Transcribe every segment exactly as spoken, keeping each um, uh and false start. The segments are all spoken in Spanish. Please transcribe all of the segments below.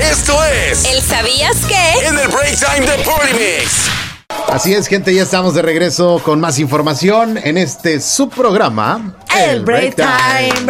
Esto es ¿El sabías qué? En el Break Time de Party Mix. Así es, gente, ya estamos de regreso con más información en este subprograma, El Break Time,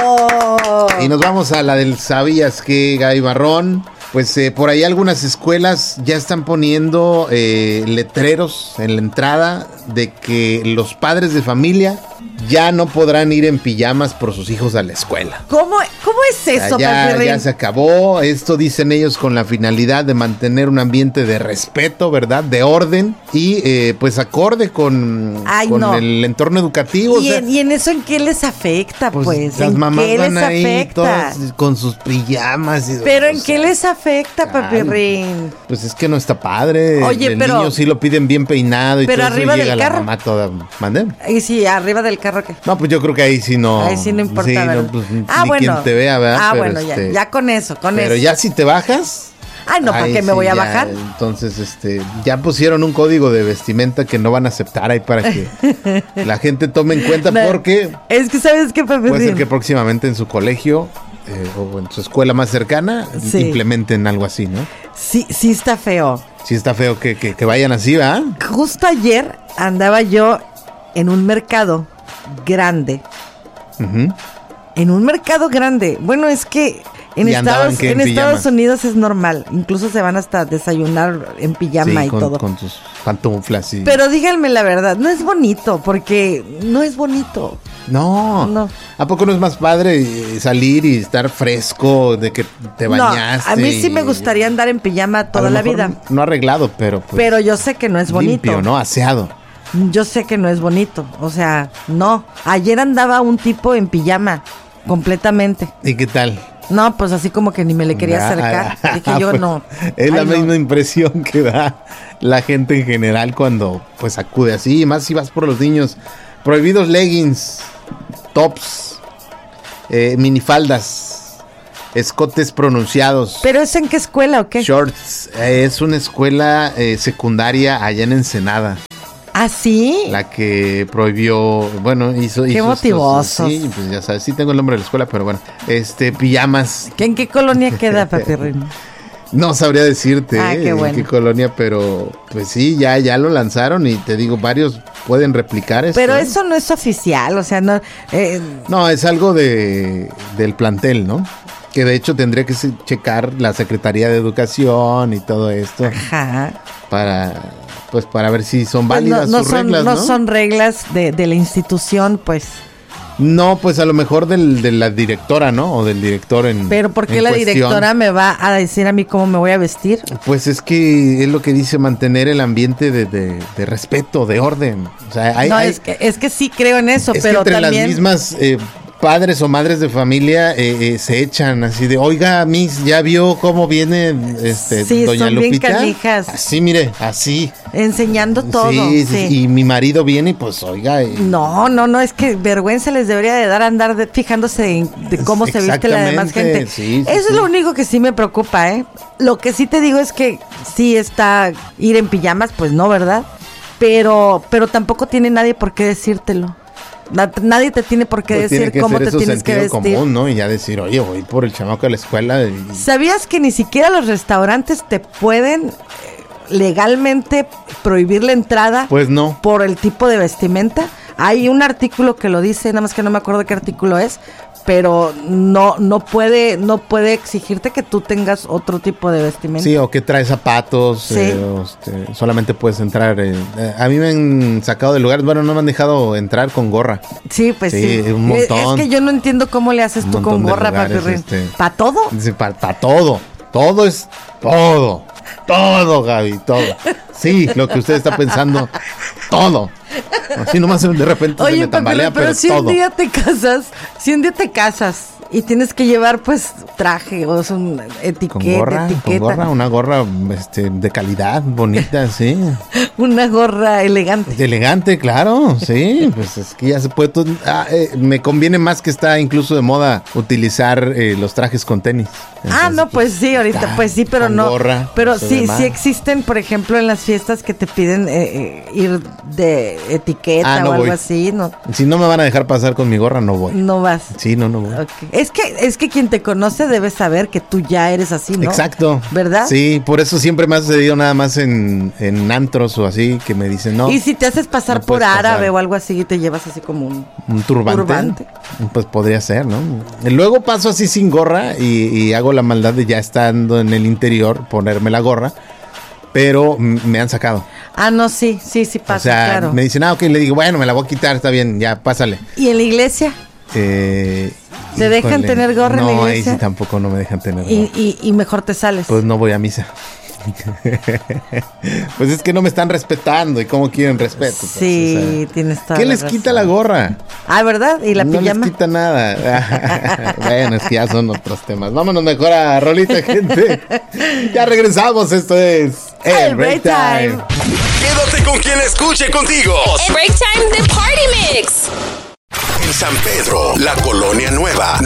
bravo. Y nos vamos a la del ¿sabías qué, Gaby Barrón? Pues eh, por ahí algunas escuelas ya están poniendo eh, letreros en la entrada de que los padres de familia ya no podrán ir en pijamas por sus hijos a la escuela. ¿Cómo, cómo es eso, O sea, ya, Papi ya Rin? se acabó. Esto dicen ellos con la finalidad de mantener un ambiente de respeto, ¿verdad? De orden y eh, pues acorde con, Ay, con no. el entorno educativo. ¿Y, o sea, en, ¿Y en eso en qué les afecta, pues? pues, las ¿En mamás qué van les ahí afecta? todas con sus pijamas. Y, ¿Pero o en sea, qué les afecta, Papi ay, Rin? Pues es que no está padre. Oye, el pero- niño sí lo piden bien peinado y pero todo eso, arriba y llega del la carro. mamá toda. ¿Mande? Y sí, arriba del carro, ¿qué? No, pues yo creo que ahí sí no. Ahí sí no importa, Sí, no, ¿verdad? pues, ah, ni bueno. quien te vea, ¿verdad? Ah, Pero, bueno, ya, este, ya con eso, con Pero eso. ya si te bajas. Ay, no, ¿para ahí qué me sí, voy a ya, bajar? Entonces, este, ya pusieron un código de vestimenta que no van a aceptar ahí para que la gente tome en cuenta No, porque Es que, ¿sabes qué, Papi puede ser Rin? que próximamente en su colegio eh, o en su escuela más cercana Sí. implementen algo así, ¿no? Sí, sí está feo. Sí está feo que, que, que vayan así, ¿verdad? Justo ayer andaba yo en un mercado grande. Ujú. En un mercado grande. Bueno, es que en ¿Y andaban Estados, qué, en en Estados pijama? Unidos es normal. Incluso se van hasta a desayunar en pijama Sí, y con, todo. con sus pantuflas y... Pero díganme la verdad, no es bonito, porque no es bonito. No. No. ¿A poco no es más padre eh, salir y estar fresco de que te bañaste? No, a mí sí me y- gustaría andar en pijama a toda lo la mejor vida. No arreglado, pero pues Pero yo sé que no es bonito. limpio, ¿no? Aseado. Yo sé que no es bonito. O sea, no. Ayer andaba un tipo en pijama, completamente. ¿Y qué tal? No, pues así como que ni me le quería acercar. Ah, Dije yo, pues, no. Es la Ay, no. misma impresión que da la gente en general cuando pues acude así, más si vas por los niños. Prohibidos leggings, tops, eh, minifaldas, escotes pronunciados, ¿Pero es en qué escuela o qué? shorts. Eh, es una escuela eh, secundaria allá en Ensenada. ¿Ah, sí? La que prohibió, bueno, hizo... Qué hizo estos- motivosos. sí, pues ya sabes, sí tengo el nombre de la escuela, pero bueno, este, pijamas. ¿En qué colonia queda, Papi Rin? No sabría decirte Ah, eh, qué en bueno. qué colonia, pero pues sí, ya, ya lo lanzaron y te digo, varios pueden replicar esto. Pero ¿eh? eso no es oficial, o sea, no... eh, No, es algo de del plantel, ¿no? Que de hecho tendría que se- checar la Secretaría de Educación y todo esto ajá. para, pues para ver si son Pues válidas no, no sus son, reglas, no ¿no? son reglas de, de la institución, pues. No, pues a lo mejor del, de la directora, ¿no? O del director en Pero ¿por qué en la cuestión. directora me va a decir a mí cómo me voy a vestir? Pues es que es lo que dice mantener el ambiente de, de- de respeto, de orden. O sea, hay, no, hay- es, que, es que sí creo en eso, es pero que entre también... las mismas eh, padres o madres de familia eh, eh, se echan así de, oiga, Miss, ¿ya vio cómo viene este, Sí, doña son bien Lupita? canijas. Así, mire, así. Enseñando todo. Sí, Sí, sí, y mi marido viene y pues, oiga. eh, No, no, no, es que vergüenza les debería de dar andar de- fijándose en de cómo se viste la demás Exactamente, gente. sí, sí, Eso sí. es lo único que sí me preocupa, ¿eh? Lo que sí te digo es que sí está ir en pijamas, pues no, ¿verdad? Pero, pero tampoco tiene nadie por qué decírtelo. Na- nadie te tiene por qué pues tiene decir que cómo ser te eso tienes que sentido vestir. común, ¿no? Y ya decir, oye, voy por el chamaco a la escuela. y- ¿Sabías que ni siquiera los restaurantes te pueden eh, legalmente prohibir la entrada Pues no. por el tipo de vestimenta? Hay un artículo que lo dice, nada más que no me acuerdo qué artículo es, pero no no puede no puede exigirte que tú tengas otro tipo de vestimenta. Sí, o que trae zapatos, Sí. eh, o, este, solamente puedes entrar. eh, eh, a mí me han sacado de lugares, bueno, no me han dejado entrar con gorra. Sí, pues sí. Sí, un montón. Es que yo no entiendo cómo le haces Un tú con montón de gorra, lugares, papi Rin. este. ¿Para todo? Dice, para todo, todo es todo, todo, Gaby, todo. Sí, lo que usted está pensando, todo. Así nomás de repente se Oye, me papi tambalea, Rin, pero, pero, si todo. un día te casas, si un día te casas y tienes que llevar pues traje o es un etiqueta, Con gorra, etiqueta, con gorra, una gorra este, de calidad, bonita, sí. una gorra elegante. Elegante, claro, sí, pues es que ya se puede todo. Ah, eh, me conviene más que está incluso de moda utilizar eh, los trajes con tenis. Ah, Entonces, no, pues sí, ahorita, ah, pues sí, pero con no. gorra, pero se sí, ve mal. sí existen, por ejemplo, en las fiestas que te piden eh, eh, ir de etiqueta Ah, no o algo voy. así, no, Si no me van a dejar pasar con mi gorra, no voy. no vas. Sí, no, no voy. Ok. Es que, es que quien te conoce debe saber que tú ya eres así, ¿no? Exacto. ¿Verdad? Sí, por eso siempre me ha sucedido nada más en, en antros o así, que me dicen, no. Y si te haces pasar no por puedes árabe pasar. o algo así y te llevas así como un, ¿Un turbante? turbante. Pues podría ser, ¿no? Y luego paso así sin gorra y, y hago la maldad de ya estando en el interior, ponerme la gorra, pero m- me han sacado. Ah, no, sí, sí, sí pasa, o sea, claro. me dicen, ah, ok, le digo, bueno, me la voy a quitar, está bien, ya, pásale. ¿Y en la iglesia? Eh, ¿Te dejan híjole, tener gorra en la No, ahí iglesia? sí tampoco no me dejan tener gorra. Y, y, y mejor te sales. Pues no voy a misa. Pues es que no me están respetando y cómo quieren respeto. pues, sí, o sea, tienes toda ¿qué la les razón. quita la gorra? Ah, ¿verdad? ¿Y la no pijama? les quita nada. Bueno, es que ya son otros temas. Vámonos mejor a rolita, gente. Ya regresamos. Esto es El Break Time. Quédate con quien escuche contigo. El Break Time de Party Mix. En San Pedro, la Colonia Nueva,